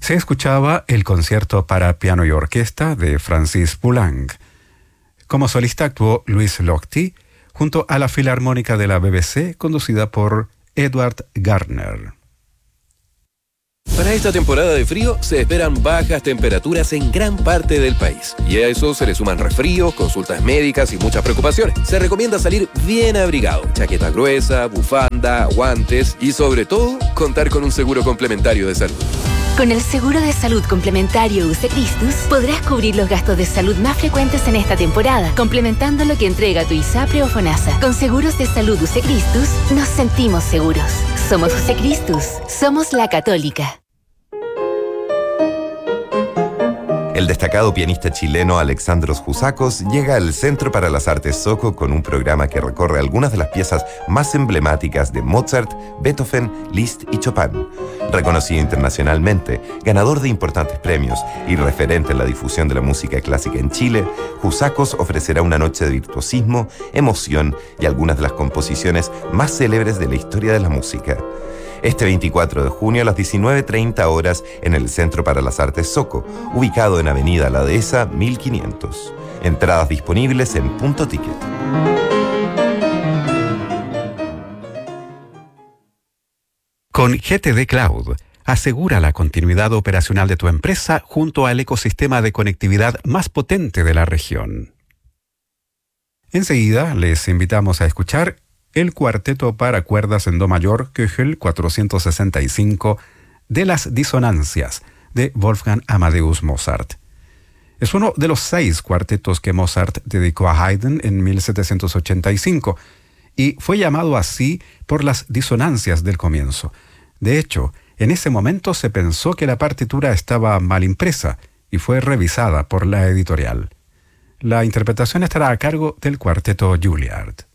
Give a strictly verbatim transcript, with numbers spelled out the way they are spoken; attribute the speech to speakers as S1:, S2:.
S1: Se escuchaba el concierto para piano y orquesta de Francis Poulenc. Como solista actuó Louise Lochte junto a la Filarmónica de la B B C, conducida por Edward Gardner.
S2: Para esta temporada de frío se esperan bajas temperaturas en gran parte del país. Y a eso se le suman resfríos, consultas médicas y muchas preocupaciones. Se recomienda salir bien abrigado, chaqueta gruesa, bufanda, guantes y sobre todo contar con un seguro complementario de salud.
S3: Con el seguro de salud complementario U C Christus podrás cubrir los gastos de salud más frecuentes en esta temporada, complementando lo que entrega tu ISAPRE o FONASA. Con seguros de salud U C Christus nos sentimos seguros. Somos U C Christus. Somos la Católica.
S4: El destacado pianista chileno Alexandros Jusakos llega al Centro para las Artes Soco con un programa que recorre algunas de las piezas más emblemáticas de Mozart, Beethoven, Liszt y Chopin. Reconocido internacionalmente, ganador de importantes premios y referente en la difusión de la música clásica en Chile, Jusakos ofrecerá una noche de virtuosismo, emoción y algunas de las composiciones más célebres de la historia de la música. Este veinticuatro de junio a las diecinueve treinta horas en el Centro para las Artes Soco, ubicado en Avenida La Dehesa mil quinientos. Entradas disponibles en Punto Ticket.
S1: Con G T D Cloud, asegura la continuidad operacional de tu empresa junto al ecosistema de conectividad más potente de la región. Enseguida les invitamos a escuchar el cuarteto para cuerdas en do mayor Köchel cuatrocientos sesenta y cinco de las disonancias de Wolfgang Amadeus Mozart. Es uno de los seis cuartetos que Mozart dedicó a Haydn en mil setecientos ochenta y cinco y fue llamado así por las disonancias del comienzo. De hecho, en ese momento se pensó que la partitura estaba mal impresa y fue revisada por la editorial. La interpretación estará a cargo del cuarteto Juilliard.